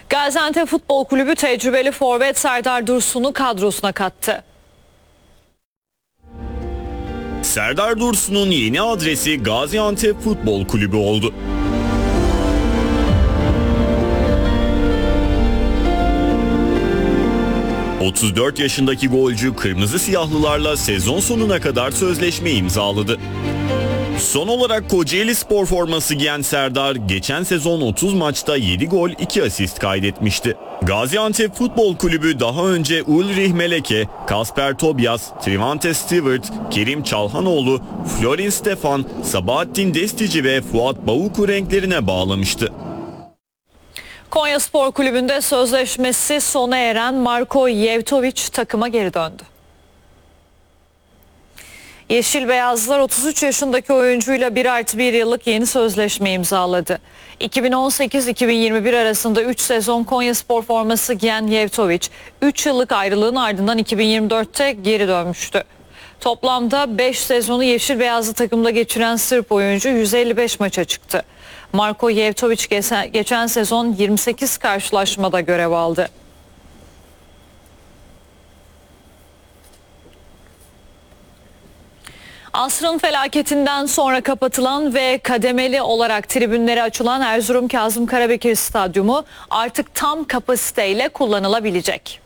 Gaziantep Futbol Kulübü tecrübeli forvet Serdar Dursun'u kadrosuna kattı. Serdar Dursun'un yeni adresi Gaziantep Futbol Kulübü oldu. ...34 yaşındaki golcü kırmızı siyahlılarla sezon sonuna kadar sözleşme imzaladı. Son olarak Kocaeli Spor forması giyen Serdar, geçen sezon 30 maçta 7 gol 2 asist kaydetmişti. Gaziantep Futbol Kulübü daha önce Ulrich Meleke, Kasper Tobias, Trivante Stewart, Kerim Çalhanoğlu, Florin Stefan, Sabahattin Destici ve Fuat Bavuku renklerine bağlamıştı. Konya Spor Kulübü'nde sözleşmesi sona eren Marko Jevtović takıma geri döndü. Yeşil Beyazlar 33 yaşındaki oyuncuyla 1+1 yıllık yeni sözleşme imzaladı. 2018-2021 arasında 3 sezon Konya Spor forması giyen Jevtović, 3 yıllık ayrılığın ardından 2024'te geri dönmüştü. Toplamda 5 sezonu Yeşil Beyazlı takımda geçiren Sırp oyuncu 155 maça çıktı. Marko Jevtović geçen sezon 28 karşılaşmada görev aldı. Asrın felaketinden sonra kapatılan ve kademeli olarak tribünlere açılan Erzurum Kazım Karabekir Stadyumu artık tam kapasiteyle kullanılabilecek.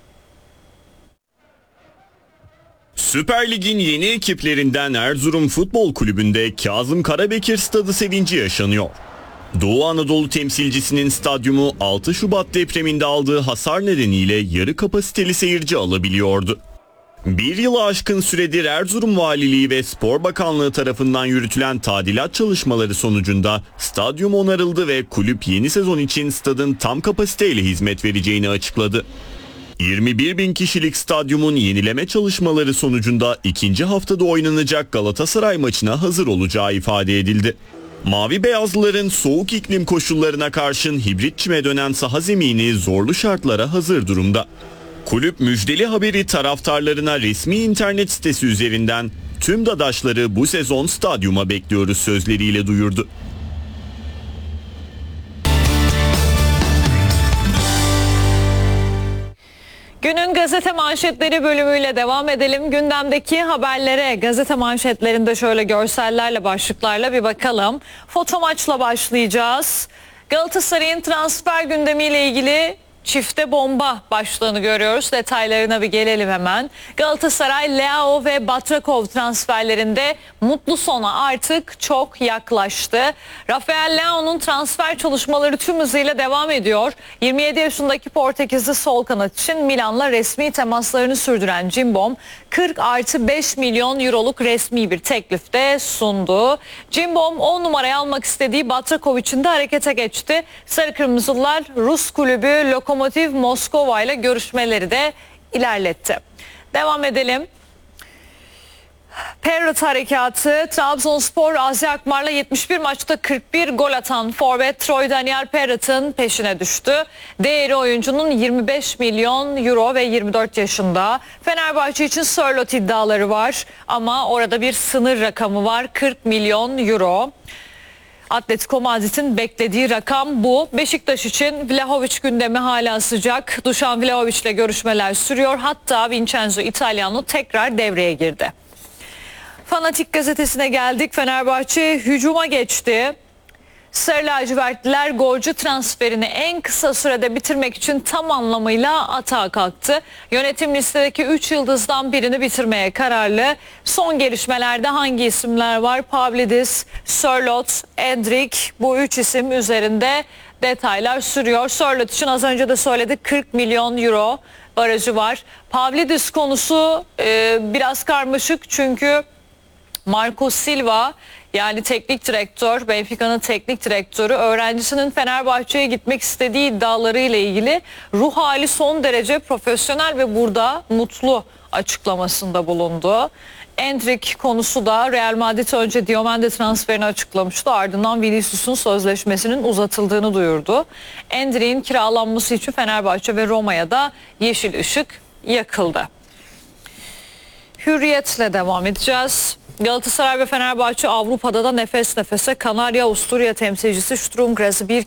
Süper Lig'in yeni ekiplerinden Erzurum Futbol Kulübü'nde Kazım Karabekir Stadı sevinci yaşanıyor. Doğu Anadolu temsilcisinin stadyumu 6 Şubat depreminde aldığı hasar nedeniyle yarı kapasiteli seyirci alabiliyordu. Bir yılı aşkın süredir Erzurum Valiliği ve Spor Bakanlığı tarafından yürütülen tadilat çalışmaları sonucunda stadyum onarıldı ve kulüp yeni sezon için stadın tam kapasiteyle hizmet vereceğini açıkladı. 21 bin kişilik stadyumun yenileme çalışmaları sonucunda ikinci haftada oynanacak Galatasaray maçına hazır olacağı ifade edildi. Mavi Beyazlıların soğuk iklim koşullarına karşın hibrit çime dönen saha zemini zorlu şartlara hazır durumda. Kulüp müjdeli haberi taraftarlarına resmi internet sitesi üzerinden tüm dadaşları bu sezon stadyuma bekliyoruz sözleriyle duyurdu. Günün gazete manşetleri bölümüyle devam edelim. Gündemdeki haberlere gazete manşetlerinde şöyle görsellerle, başlıklarla bir bakalım. Foto maçla başlayacağız. Galatasaray'ın transfer gündemiyle ilgili çifte bomba başlığını görüyoruz. Detaylarına bir gelelim hemen. Galatasaray, Leao ve Batrakov transferlerinde mutlu sona artık çok yaklaştı. Rafael Leao'nun transfer çalışmaları tüm hızıyla devam ediyor. 27 yaşındaki Portekizli sol kanat için Milan'la resmi temaslarını sürdüren Cimbom, 40+5 milyon euroluk resmi bir teklif de sundu. Cimbom 10 numarayı almak istediği Batrakov için de harekete geçti. Sarı Kırmızılar Rus kulübü Lokomotiv Moskova ile görüşmeleri de ilerletti. Devam edelim. Perrat harekatı. Trabzonspor Azi Akmar'la 71 maçta 41 gol atan forvet Troy Daniel Perrat'ın peşine düştü. Değeri oyuncunun 25 milyon euro ve 24 yaşında. Fenerbahçe için Sörloth iddiaları var ama orada bir sınır rakamı var, 40 milyon euro. Atletico Madrid'in beklediği rakam bu. Beşiktaş için Vlahovic gündemi hala sıcak. Dušan Vlahovic ile görüşmeler sürüyor. Hatta Vincenzo Italiano tekrar devreye girdi. Fanatik gazetesine geldik. Fenerbahçe hücuma geçti. Sarı lacivertliler golcü transferini en kısa sürede bitirmek için tam anlamıyla atağa kalktı. Yönetim listedeki 3 yıldızdan birini bitirmeye kararlı. Son gelişmelerde hangi isimler var? Pavlidis, Sörloth, Endrick, bu 3 isim üzerinde detaylar sürüyor. Sörloth için az önce de söyledik, 40 milyon euro barajı var. Pavlidis konusu biraz karmaşık çünkü Marco Silva, yani teknik direktör, Benfica'nın teknik direktörü, öğrencisinin Fenerbahçe'ye gitmek istediği iddiaları ile ilgili ruh hali son derece profesyonel ve burada mutlu açıklamasında bulundu. Endrick konusu da Real Madrid önce Diomande transferini açıklamıştı, ardından Vinicius'un sözleşmesinin uzatıldığını duyurdu. Endrick'in kiralanması için Fenerbahçe ve Roma'ya da yeşil ışık yakıldı. Hürriyetle devam edeceğiz. Galatasaray ve Fenerbahçe Avrupa'da da nefes nefese. Kanarya Avusturya temsilcisi Sturm Graz'ı 1